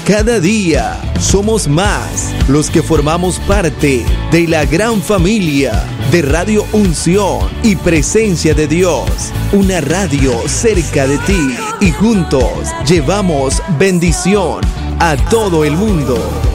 Cada día somos más los que formamos parte de la gran familia de Radio Unción y Presencia de Dios. Una radio cerca de ti y juntos llevamos bendición a todo el mundo.